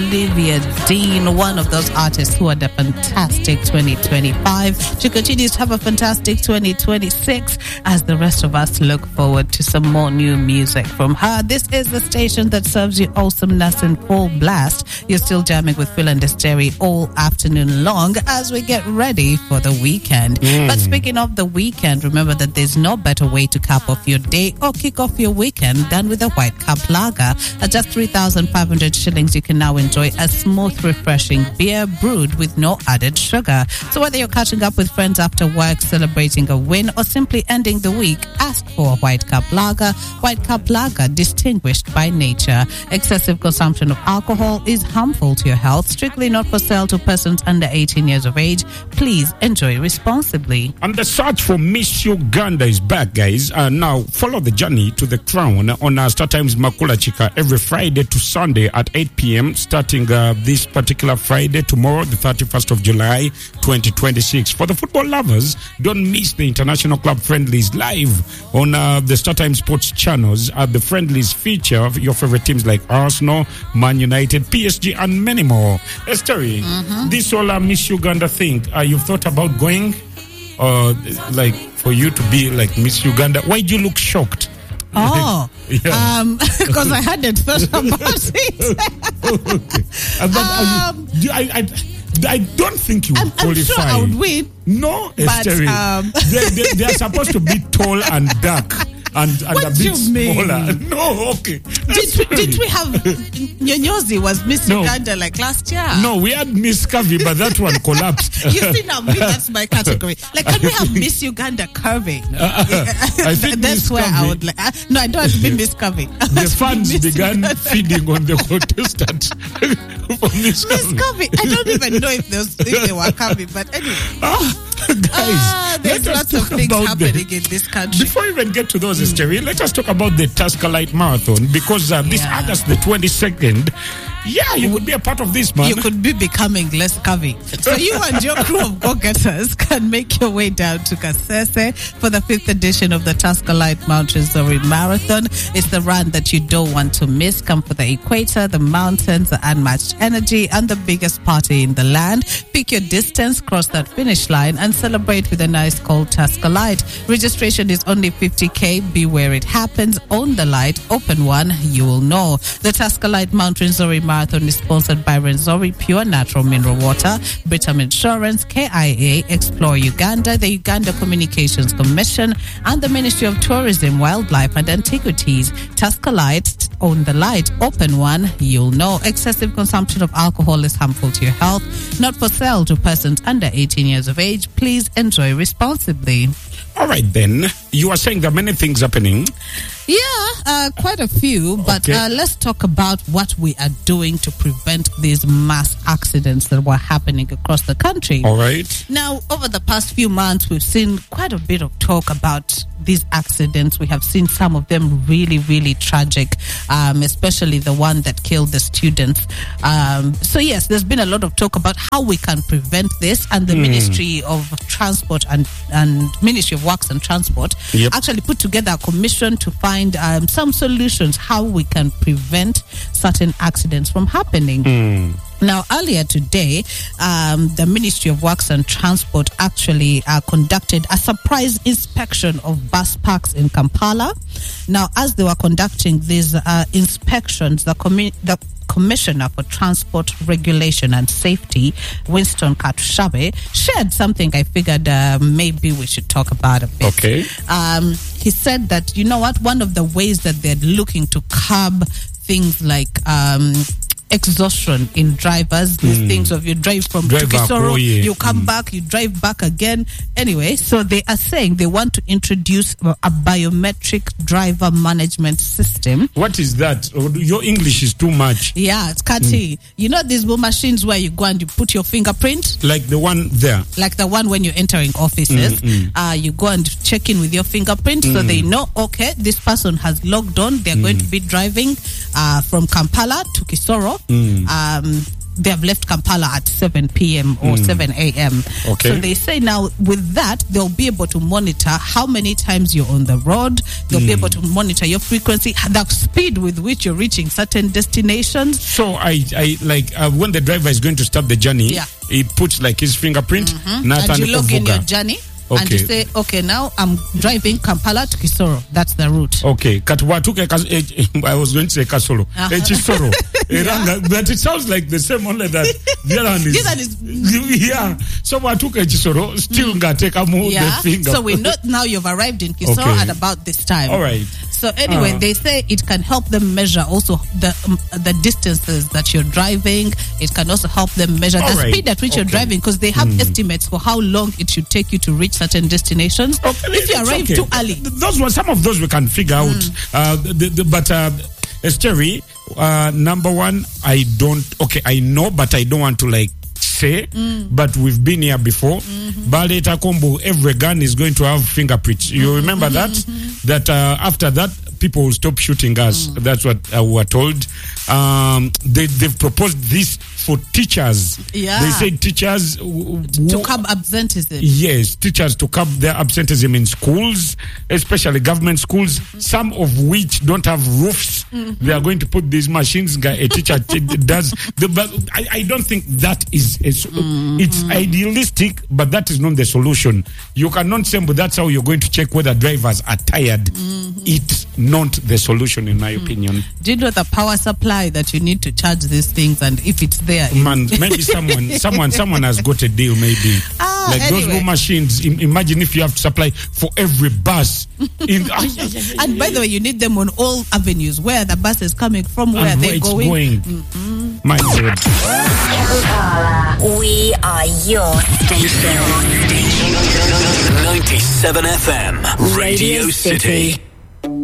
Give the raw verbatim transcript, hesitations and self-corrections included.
Olivia Dean, one of those artists who had a fantastic twenty twenty-five. She continues to have a fantastic twenty twenty-six as the rest of us look forward to some more new music from her. This is the station that serves you awesomeness in full blast. You're still jamming with Phil and Desteri all afternoon long as we get ready for the weekend. Mm. But speaking of the weekend, remember that there's no better way to cap off your day or kick off your weekend than with a White Cup Lager. At just three thousand five hundred shillings, you can now enjoy a smooth, refreshing beer brewed with no added sugar. So whether you're catching up with friends after work, celebrating a win, or simply ending the week, ask for a White Cup Lager. White Cup Lager, distinguished by nature. Excessive consumption of alcohol is harmful to your health. Strictly not for sale to persons under eighteen years of age. Please enjoy responsibly. And the search for Miss Uganda is back, guys. Uh, now, follow the journey to the crown on uh, Star Times Makula Chika every Friday to Sunday at eight p.m. starting uh, this particular Friday, tomorrow, the thirty-first of July, twenty twenty-six. For the football lovers, don't miss the International Club Friendlies live on uh, the Star Times Sports channels. Uh, the Friendlies feature your favorite teams like Arsenal, Man United, P S G, and many more. Esteri, mm-hmm. this whole uh, Miss Uganda thing, uh, you've thought about going? Or, like, for you to be like Miss Uganda? Why do you look shocked? Oh, yeah. um, because I hadn't thought about it. Okay. Uh, but, um, uh, you, I, I, I don't think you would I'm, qualify. I'm sure I would win. No, but, Esteri. Um, they, they, they are supposed to be tall and dark. And, and what a bit do you smaller. mean? No, okay. Did, did we have Nyonyozi was Miss no. Uganda like last year? No, we had Miss Curvy, but that one collapsed. You see now, me, that's my category. Like, can we have Miss Uganda Curvy? No. Uh, uh, I think that's Miss where Curvy, I would like. Uh, no, I don't want to be Miss Curvy. The fans began Uganda. feeding on the contestant for Miss Curvy. Miss Curvy. I don't even know if, was, if they were Curvy, but anyway. Ah. Guys, ah, there's lots of things happening the, in this country. Before we even get to those, mm. Esteri, let us talk about the Tusker Light Marathon because uh, this yeah. August the twenty-second, yeah, you could be a part of this, man. You could be becoming less curvy. So you and your crew of go-getters can make your way down to Kasese for the fifth edition of the Tusker Light Mount Rwenzori Marathon. It's the run that you don't want to miss. Come for the equator, the mountains, the unmatched energy, and the biggest party in the land. Pick your distance, cross that finish line, and celebrate with a nice cold Tusker Light. Registration is only fifty k. Be where it happens. Own the light. Open one. You will know. The Tusker Light Mount Rwenzori Marathon is sponsored by Rwenzori Pure Natural Mineral Water, Britam Insurance, K I A, Explore Uganda, the Uganda Communications Commission, and the Ministry of Tourism, Wildlife and Antiquities. Tusker Light. Own the light. Open one. You'll know. Excessive consumption of alcohol is harmful to your health. Not for sale to persons under eighteen years of age. Please enjoy responsibly. All right, then. You are saying there are many things happening. Yeah, uh, quite a few. But okay. uh, let's talk about what we are doing to prevent these mass accidents that were happening across the country. All right. Now, over the past few months, we've seen quite a bit of talk about these accidents. We have seen some of them really, really tragic, um, especially the one that killed the students. Um, so, yes, there's been a lot of talk about how we can prevent this. And the mm. Ministry of Transport and, and Ministry of Works and Transport yep. actually put together a commission to find um, some solutions how we can prevent certain accidents from happening. Mm. Now, earlier today, um, the Ministry of Works and Transport actually uh, conducted a surprise inspection of bus parks in Kampala. Now, as they were conducting these uh, inspections, the, commu- the Commissioner for Transport Regulation and Safety, Winston Katushabe, shared something I figured uh, maybe we should talk about a bit. Okay. Um, he said that, you know what, one of the ways that they're looking to curb things like um, exhaustion in drivers, these mm. things of you drive from drive Tukisoro, back, oh, yeah. you come mm. back, you drive back again. Anyway, so they are saying they want to introduce a biometric driver management system. What is that? Your English is too much. Yeah, it's catchy. Mm. You know these machines where you go and you put your fingerprint? Like the one there. Like the one when you're entering offices. Mm, mm. Uh, you go and check in with your fingerprint mm. so they know, okay, this person has logged on. They're mm. going to be driving uh, from Kampala to Kisoro. Mm. Um, they have left Kampala at seven p.m. or mm. seven a.m. Okay. So they say now with that, they'll be able to monitor how many times you're on the road. They'll mm. be able to monitor your frequency, the speed with which you're reaching certain destinations. So I, I like uh, when the driver is going to start the journey, yeah. he puts like his fingerprint. Mm-hmm. And you log in your journey. Okay. And you say, okay, now I'm driving Kampala to Kisoro. That's the route. Okay. Katwatuke, I was going to say Kasoro. Uh-huh. Kisoro. Yeah. But it sounds like the same, only that the other one is. This one is. Yeah. So Watuke Kisoro, still mm. take a move yeah. the finger. So we know now you've arrived in Kisoro okay. at about this time. All right. So anyway, uh. they say it can help them measure also the um, the distances that you're driving. It can also help them measure All the right. speed at which okay. you're driving, because they have mm. estimates for how long it should take you to reach certain destinations. Okay, if you arrive okay. too early, those were some of those we can figure out. Mm. Uh, the, the, but uh, Esteri, uh, number one, I don't. Okay, I know, but I don't want to like. Say, mm. but we've been here before. Mm-hmm. Bale Takombo, every gun is going to have fingerprints. You remember that? Mm-hmm. That uh, after that, people will stop shooting us. Mm. That's what uh, we were told. Um, they, they've proposed this for teachers. Yeah. They say teachers w- to curb absenteeism. Yes, teachers to curb their absenteeism in schools, especially government schools, mm-hmm. some of which don't have roofs. Mm-hmm. They are going to put these machines. A teacher does. The, but I, I don't think that is. A, mm-hmm. It's idealistic, but that is not the solution. You cannot say, but that's how you're going to check whether drivers are tired. Mm-hmm. It's not the solution, in my mm-hmm. opinion. Do you know the power supply that you need to charge these things, and if it's there, man, maybe someone, someone, someone has got a deal. Maybe ah, like anyway. those machines. Imagine if you have to supply for every bus. In, and by the way, you need them on all avenues. Where the bus is coming from, where and they're where it's going. going. Mm-hmm. My God. We are your station. ninety-seven F M, Radio City.